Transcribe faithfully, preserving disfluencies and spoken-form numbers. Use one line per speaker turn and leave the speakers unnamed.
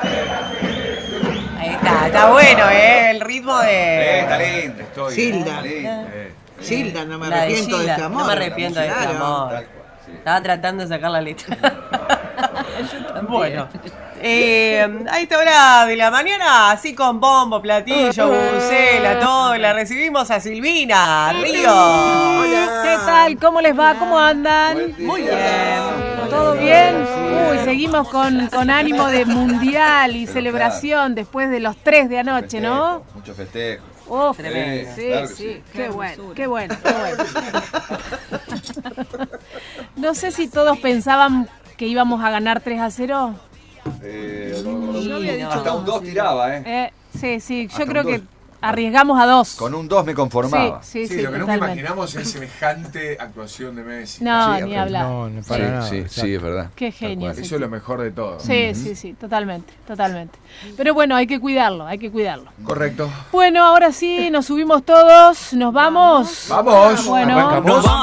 Ahí está, está bueno, ¿eh? El ritmo de...
Eh, está lindo, estoy.
Gilda.
Está lindo, eh.
Gilda, no me
La de
arrepiento de,
Gilda,
este amor.
no me arrepiento de este
Claro.
amor.
Tal cual, sí.
Estaba tratando de sacar la letra. Bueno, eh, a esta hora de la mañana, así con bombo, platillo, bucela, todo, la recibimos a Silvina Río.
Hola.
¿Qué tal? ¿Cómo les va? ¿Cómo andan?
Buen día.
Muy bien.
¿Todo bien? Uy, seguimos con, con ánimo de mundial y celebración después de los tres de anoche, ¿no?
Festejo, Mucho festejo.
Uf,
Tremendo.
sí,
Claro que
sí,
sí.
qué bueno, qué bueno, qué bueno. No sé si todos pensaban que íbamos a ganar tres a cero.
Eh,
Yo había dicho
hasta un dos tiraba, ¿eh?
Eh, sí, sí, yo
Hasta
creo
un
que
dos.
arriesgamos a dos.
Con un dos me conformaba.
Sí,
Sí,
sí, sí,
lo que nunca
totalmente.
imaginamos es semejante actuación de Messi.
No,
Sí,
ni
ok.
hablar.
No, no
Sí,
para nada.
sí,
exacto.
sí, es verdad.
Qué
Tal
genio.
cual.
sí.
Eso es lo mejor de todo.
Sí, sí, sí, totalmente, totalmente. Pero bueno, hay que cuidarlo, hay que cuidarlo.
Correcto.
Bueno, ahora sí, nos subimos todos, nos vamos.
Vamos.
Bueno.
Arrancamos.